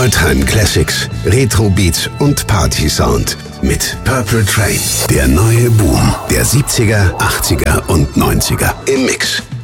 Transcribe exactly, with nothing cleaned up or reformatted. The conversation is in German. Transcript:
Alltime Classics, Retro Beats und Party Sound mit Purple Train. Der neue Boom der siebziger, achtziger und neunziger im Mix.